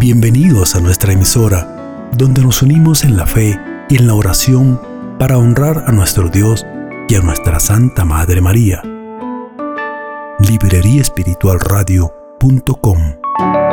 Bienvenidos a nuestra emisora, donde nos unimos en la fe y en la oración para honrar a nuestro Dios y a nuestra Santa Madre María. Libreriaespiritualradio.com